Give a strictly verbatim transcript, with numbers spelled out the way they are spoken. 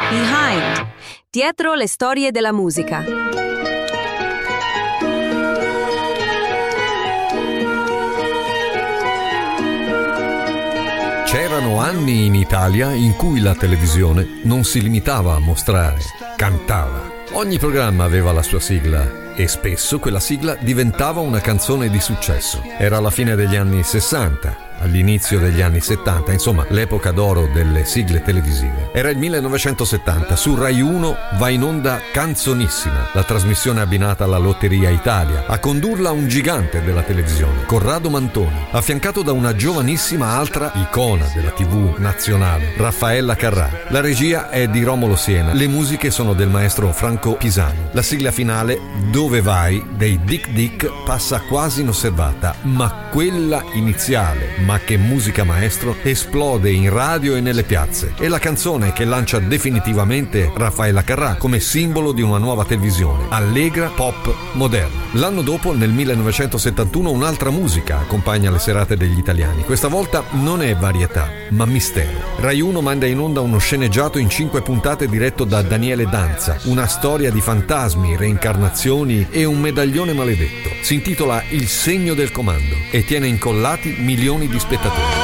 Behind, dietro le storie della musica. C'erano anni in Italia in cui la televisione non si limitava a mostrare, cantava. Ogni programma aveva la sua sigla e spesso quella sigla diventava una canzone di successo. Era la fine degli anni sessanta, all'inizio degli anni settanta, insomma l'epoca d'oro delle sigle televisive. Era il millenovecentosettanta, su Rai uno va in onda Canzonissima, la trasmissione abbinata alla Lotteria Italia. A condurla un gigante della televisione, Corrado Mantoni, affiancato da una giovanissima altra icona della tivù nazionale, Raffaella Carrà. La regia è di Romolo Siena, le musiche sono del maestro Franco Pisani. La sigla finale, Dove vai, dei Dick Dick, passa quasi inosservata, ma quella iniziale, ma che musica maestro, esplode in radio e nelle piazze. È la canzone che lancia definitivamente Raffaella Carrà come simbolo di una nuova televisione, allegra pop moderna. L'anno dopo, nel millenovecentosettantuno, un'altra musica accompagna le serate degli italiani. Questa volta non è varietà, ma mistero. Rai uno manda in onda uno sceneggiato in cinque puntate diretto da Daniele Danza, una storia di fantasmi, reincarnazioni e un medaglione maledetto. Si intitola Il segno del comando e tiene incollati milioni di spettatori.